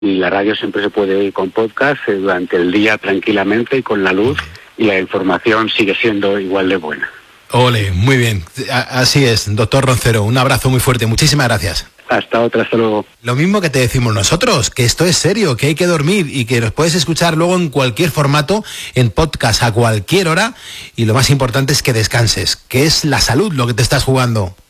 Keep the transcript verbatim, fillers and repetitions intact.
y la radio siempre se puede oír con podcast eh, durante el día tranquilamente y con la luz, y la información sigue siendo igual de buena. Ole, muy bien. Así es, doctor Roncero. Un abrazo muy fuerte. Muchísimas gracias. Hasta otra, hasta luego. Lo mismo que te decimos nosotros, que esto es serio, que hay que dormir y que nos puedes escuchar luego en cualquier formato, en podcast a cualquier hora, y lo más importante es que descanses, que es la salud lo que te estás jugando.